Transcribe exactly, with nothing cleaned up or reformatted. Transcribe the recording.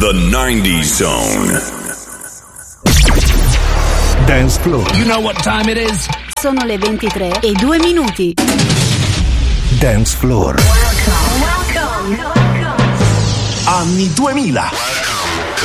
The nineties Zone. Dance Floor. You know what time it is? Sono le ventitré e due minuti. Dance Floor. Welcome, welcome, welcome. Anni duemila.